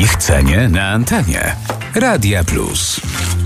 Ich cenie na antenie. Radia Plus.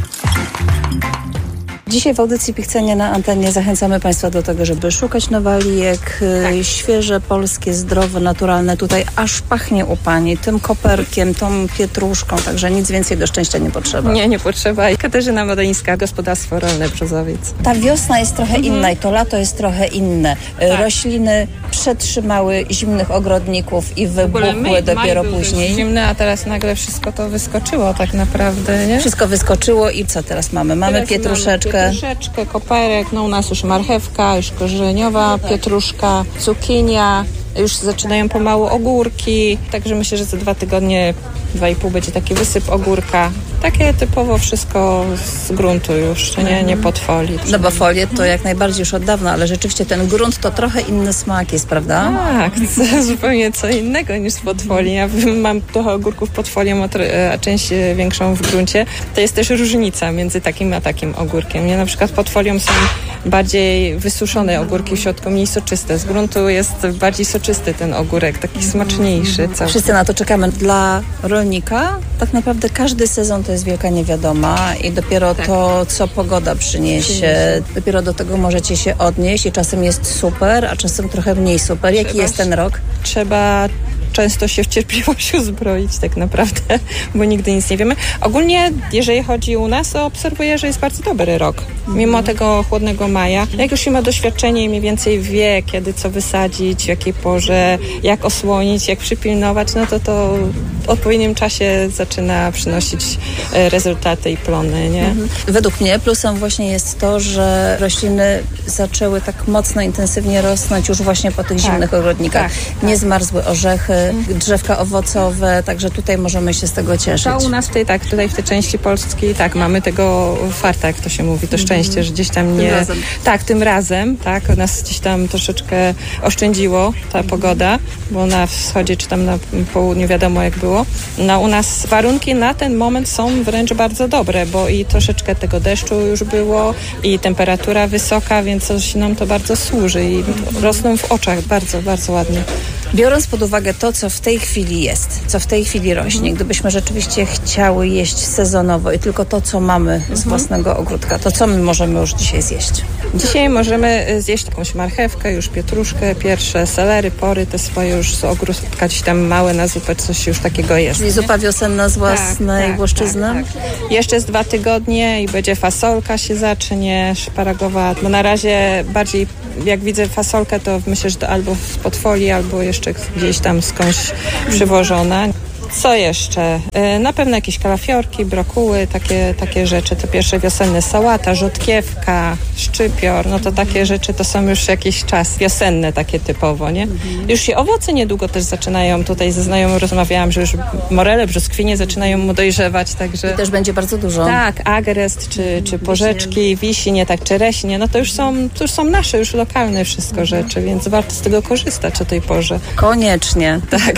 Dzisiaj w audycji Pichcenia na antenie zachęcamy Państwa do tego, żeby szukać nowalijek, świeże, polskie, zdrowe, naturalne. Tutaj aż pachnie u Pani tym koperkiem, tą pietruszką, także nic więcej do szczęścia nie potrzeba. Nie potrzeba. Katarzyna Modeńska, Gospodarstwo Rolne Brzozowiec. Ta wiosna jest trochę inna i to lato jest trochę inne. Rośliny przetrzymały zimnych ogrodników i wybuchły dopiero później. Zimne, a teraz nagle wszystko to wyskoczyło tak naprawdę, nie? Wszystko wyskoczyło i co teraz mamy? Mamy pietruszeczkę. Pietruszeczkę, koperek, u nas już marchewka, już korzeniowa, pietruszka, cukinia, już zaczynają pomału ogórki, także myślę, że za 2 tygodnie, 2,5 będzie taki wysyp ogórka. Takie typowo wszystko z gruntu już, nie pod folii. No bo folię to jak najbardziej już od dawna, ale rzeczywiście ten grunt to trochę inny smak jest, prawda? Tak, zupełnie co innego niż pod folią. Ja mam trochę ogórków pod folią, a część większą w gruncie. To jest też różnica między takim a takim ogórkiem. Nie? Na przykład pod folią są bardziej wysuszone ogórki, w środku mniej soczyste. Z gruntu jest bardziej soczysty ten ogórek, taki smaczniejszy. Wszyscy na to czekamy. Dla rolnika tak naprawdę każdy sezon to jest wielka niewiadoma i dopiero to, co pogoda przyniesie, dopiero do tego możecie się odnieść i czasem jest super, a czasem trochę mniej super. Jaki jest ten rok? Trzeba często się w cierpliwość uzbroić tak naprawdę, bo nigdy nic nie wiemy. Ogólnie, jeżeli chodzi u nas, to obserwuję, że jest bardzo dobry rok. Mimo tego chłodnego maja. Jak już się ma doświadczenie i mniej więcej wie, kiedy co wysadzić, w jakiej porze, jak osłonić, jak przypilnować, no to w odpowiednim czasie zaczyna przynosić rezultaty i plony, nie? Według mnie plusem właśnie jest to, że rośliny zaczęły tak mocno, intensywnie rosnąć już właśnie po tych zimnych ogrodnikach. Nie zmarzły orzechy, drzewka owocowe, także tutaj możemy się z tego cieszyć. To u nas tutaj w tej części Polski mamy tego farta, jak to się mówi, to szczęście, że gdzieś tam nie... Tym razem, nas gdzieś tam troszeczkę oszczędziło ta pogoda, bo na wschodzie czy tam na południu wiadomo jak było. No u nas warunki na ten moment są wręcz bardzo dobre, bo i troszeczkę tego deszczu już było i temperatura wysoka, więc nam to bardzo służy i rosną w oczach bardzo, bardzo ładnie. Biorąc pod uwagę to, co w tej chwili jest, co w tej chwili rośnie, gdybyśmy rzeczywiście chciały jeść sezonowo i tylko to, co mamy z własnego ogródka, to co my możemy już dzisiaj zjeść? Dzisiaj możemy zjeść jakąś marchewkę, już pietruszkę, pierwsze selery, pory, te swoje już z ogródka, gdzieś tam małe na zupę, coś już takiego jest. Czyli zupa wiosenna z własnej włoszczyzny? Tak. Jeszcze z 2 tygodnie i będzie fasolka się zacznie, szparagowa, bo na razie bardziej jak widzę fasolkę, to myślę, że to albo spod folii, albo jeszcze gdzieś tam skądś przywożona. Co jeszcze? Na pewno jakieś kalafiorki, brokuły, takie rzeczy. To pierwsze wiosenne sałata, rzodkiewka, szczypior. No to takie rzeczy to są już jakiś czas wiosenne takie typowo, nie? Już się owoce niedługo też zaczynają. Tutaj ze znajomym rozmawiałam, że już morele, brzoskwinie zaczynają mu dojrzewać, także... I też będzie bardzo dużo. Tak, agrest, czy porzeczki, wiśnie, czereśnie. No to już są nasze, już lokalne wszystko rzeczy, więc warto z tego korzystać o tej porze. Koniecznie. Tak.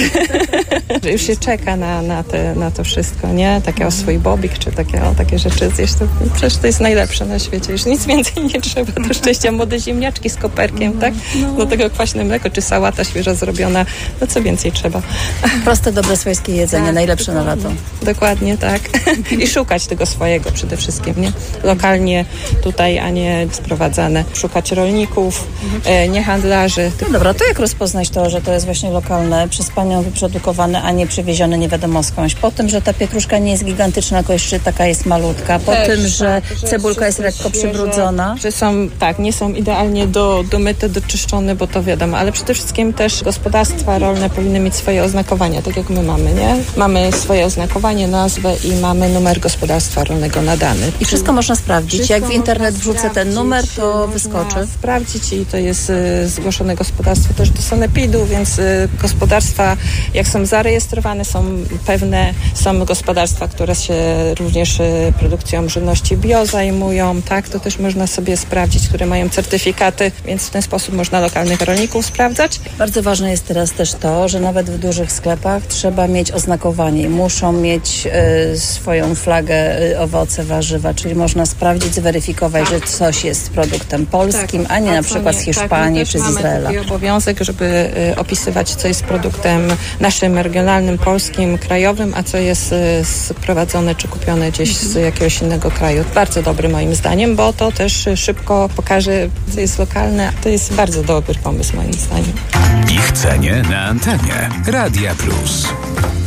Już się czeka na to wszystko, nie? Takie swój bobik, czy takie rzeczy zjeść, to przecież to jest najlepsze na świecie. Już nic więcej nie trzeba. Do szczęścia młode ziemniaczki z koperkiem, tak? Do tego kwaśne mleko, czy sałata świeża zrobiona. No co więcej trzeba. Proste, dobre swojskie jedzenie, najlepsze na lato. Dokładnie, tak. I szukać tego swojego przede wszystkim, nie? Lokalnie tutaj, a nie sprowadzane. Szukać rolników, nie handlarzy. No dobra, to jak rozpoznać to, że to jest właśnie lokalne, przez Panią wyprodukowane, a nie przywiezione nie wiadomo skądś? Po tym, że ta pietruszka nie jest gigantyczna, tylko jeszcze taka jest malutka. Po tym, że cebulka jest lekko przybrudzona. Że nie są idealnie domyte, doczyszczone, bo to wiadomo. Ale przede wszystkim też gospodarstwa rolne powinny mieć swoje oznakowania, tak jak my mamy, nie? Mamy swoje oznakowanie, nazwę i mamy numer gospodarstwa rolnego nadany. I wszystko można sprawdzić. Jak w internet wrzucę ten numer, to wyskoczy. Sprawdzić i to jest zgłoszone gospodarstwo też do sanepidu, więc gospodarstwa, jak są zarejestrowane, są pewne, są gospodarstwa, które się również produkcją żywności bio zajmują, tak, to też można sobie sprawdzić, które mają certyfikaty, więc w ten sposób można lokalnych rolników sprawdzać. Bardzo ważne jest teraz też to, że nawet w dużych sklepach trzeba mieć oznakowanie. Muszą mieć swoją flagę owoce, warzywa, czyli można sprawdzić, zweryfikować, że coś jest produktem polskim, a nie na przykład z Hiszpanii czy z Izraela. Mamy taki obowiązek, żeby opisywać, co jest produktem naszym regionalnym, polskim, polskim, krajowym, a co jest sprowadzone czy kupione gdzieś z jakiegoś innego kraju. Bardzo dobry moim zdaniem, bo to też szybko pokaże, co jest lokalne. To jest bardzo dobry pomysł moim zdaniem. Ich cenie na antenie Radia Plus.